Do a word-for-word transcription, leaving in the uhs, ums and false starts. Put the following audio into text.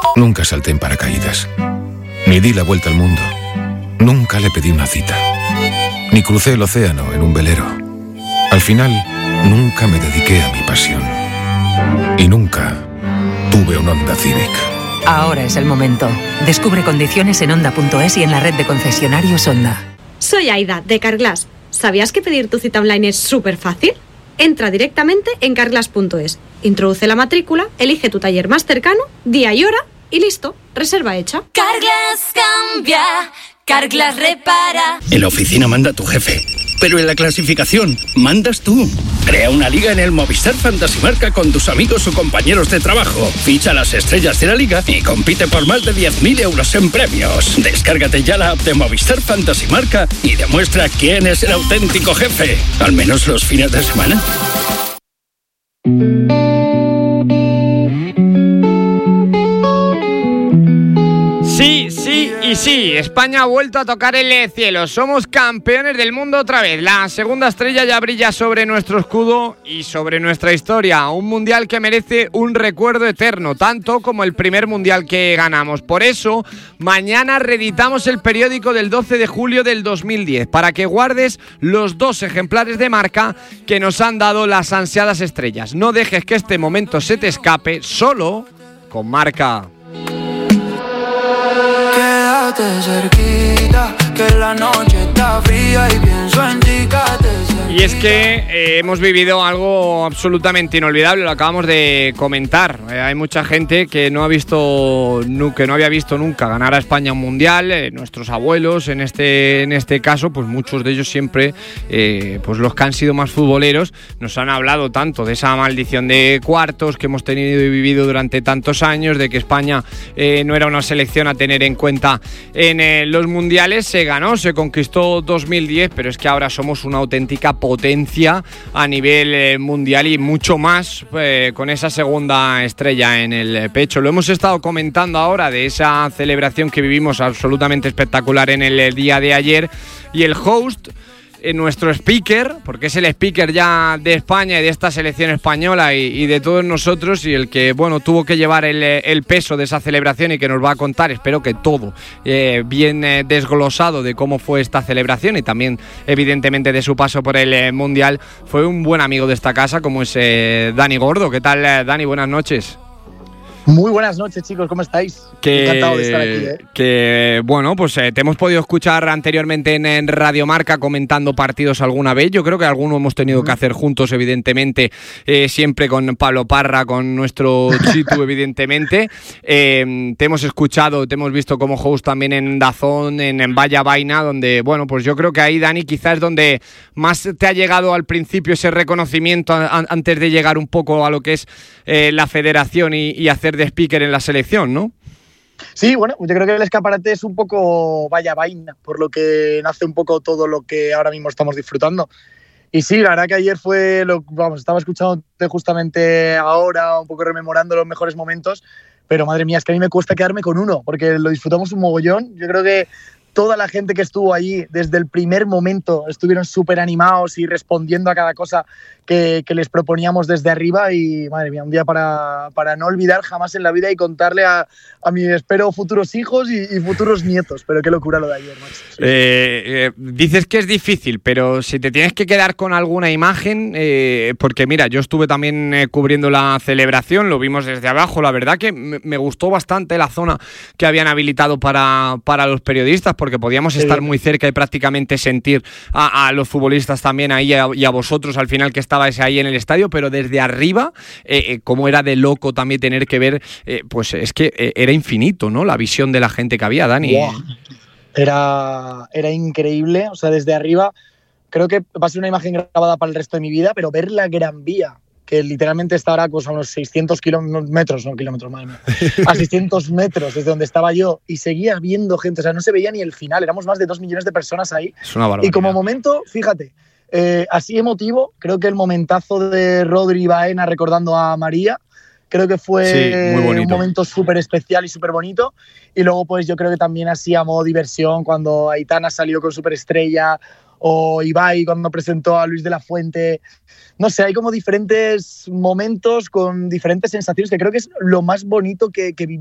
Nunca salté en paracaídas. Ni di la vuelta al mundo. Nunca le pedí una cita. Ni crucé el océano en un velero. Al final, nunca me dediqué a mi pasión. Y nunca tuve un Honda Civic. Ahora es el momento. Descubre condiciones en honda punto es y en la red de concesionarios Honda. Soy Aida, de Carglass. ¿Sabías que pedir tu cita online es súper fácil? Entra directamente en carglass punto es, introduce la matrícula, elige tu taller más cercano, día y hora y listo, reserva hecha. Carglass cambia, Carglass repara. En la oficina manda tu jefe, pero en la clasificación mandas tú. Crea una liga en el Movistar Fantasy Marca con tus amigos o compañeros de trabajo. Ficha las estrellas de la liga y compite por más de diez mil euros en premios. Descárgate ya la app de Movistar Fantasy Marca y demuestra quién es el auténtico jefe. Al menos los fines de semana. Sí, sí y sí, España ha vuelto a tocar el cielo, somos campeones del mundo otra vez, la segunda estrella ya brilla sobre nuestro escudo y sobre nuestra historia, un mundial que merece un recuerdo eterno, tanto como el primer mundial que ganamos. Por eso, mañana reeditamos el periódico del doce de julio del dos mil diez, para que guardes los dos ejemplares de Marca que nos han dado las ansiadas estrellas. No dejes que este momento se te escape, solo con Marca. Quédate cerquita, que la noche está fría y pienso en ti, quédate cerquita. Y es que eh, hemos vivido algo absolutamente inolvidable, lo acabamos de comentar. Eh, hay mucha gente que no ha visto, que no había visto nunca ganar a España un mundial. Eh, nuestros abuelos, en este, en este caso, pues muchos de ellos siempre, eh, pues los que han sido más futboleros, nos han hablado tanto de esa maldición de cuartos que hemos tenido y vivido durante tantos años, de que España eh, no era una selección a tener en cuenta en eh, los mundiales. Se ganó, se conquistó dos mil diez, pero es que ahora somos una auténtica potencia a nivel eh, mundial y mucho más eh, con esa segunda estrella en el pecho. Lo hemos estado comentando ahora de esa celebración que vivimos absolutamente espectacular en el día de ayer, y el host, eh, nuestro speaker, porque es el speaker ya de España y de esta selección española y, y de todos nosotros, y el que, bueno, tuvo que llevar el, el peso de esa celebración y que nos va a contar, espero que todo eh, bien eh, desglosado de cómo fue esta celebración y también evidentemente de su paso por el eh, Mundial. Fue un buen amigo de esta casa como es eh, Dani Gordo. ¿Qué tal, eh, Dani? Buenas noches. Muy buenas noches, chicos, ¿cómo estáis? Que, Encantado de estar aquí, ¿eh? Que, bueno, pues eh, te hemos podido escuchar anteriormente en, en Radio Marca comentando partidos alguna vez. Yo creo que alguno hemos tenido mm. que hacer juntos, evidentemente, eh, siempre con Pablo Parra, con nuestro Chitu, evidentemente. Eh, te hemos escuchado, te hemos visto como host también en Dazón, en, en Vaya Vaina, donde, bueno, pues yo creo que ahí, Dani, quizás es donde más te ha llegado al principio ese reconocimiento a, a, antes de llegar un poco a lo que es eh, la federación y, y hacer de speaker en la selección, ¿no? Sí, bueno, yo creo que el escaparate es un poco Vaya Vaina, por lo que nace un poco todo lo que ahora mismo estamos disfrutando. Y sí, la verdad que ayer fue, lo, vamos, estaba escuchando justamente ahora, un poco rememorando los mejores momentos, pero madre mía, es que a mí me cuesta quedarme con uno, porque lo disfrutamos un mogollón. Yo creo que toda la gente que estuvo allí desde el primer momento estuvieron súper animados y respondiendo a cada cosa que, que les proponíamos desde arriba, y madre mía, un día para, para no olvidar jamás en la vida y contarle a, a mis, espero, futuros hijos y, y futuros nietos. Pero qué locura lo de ayer, macho. Sí. Eh, eh, dices que es difícil, pero si te tienes que quedar con alguna imagen, eh, porque mira, yo estuve también eh, cubriendo la celebración, lo vimos desde abajo, la verdad que me, me gustó bastante la zona que habían habilitado para, para los periodistas, porque podíamos estar muy cerca y prácticamente sentir a, a los futbolistas también ahí a, y a vosotros al final que estabais ahí en el estadio, pero desde arriba, eh, eh, como era de loco también tener que ver, eh, pues es que eh, era infinito, ¿no? La visión de la gente que había, Dani. Wow. Era, era increíble, o sea, desde arriba creo que va a ser una imagen grabada para el resto de mi vida, pero ver la Gran Vía, que literalmente está ahora pues, a unos seiscientos kilómetros, no kilómetros, madre mía, a seiscientos metros desde donde estaba yo, y seguía viendo gente, o sea, no se veía ni el final, éramos más de dos millones de personas ahí. Es una barbaridad. Y como momento, fíjate, eh, así emotivo, creo que el momentazo de Rodri Baena recordando a María, creo que fue sí, muy un momento súper especial y súper bonito. Y luego, pues yo creo que también así a modo diversión, cuando Aitana salió con Superestrella, o Ibai cuando presentó a Luis de la Fuente. No sé, hay como diferentes momentos con diferentes sensaciones que creo que es lo más bonito que, que